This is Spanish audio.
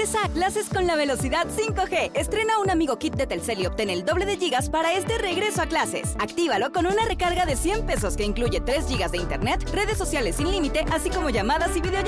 regresa a clases con la velocidad 5G. Estrena un Amigo Kit de Telcel y obtén el doble de gigas para este regreso a clases. Actívalo con una recarga de $100 que incluye 3 gigas de internet, redes sociales sin límite, así como llamadas y videollamadas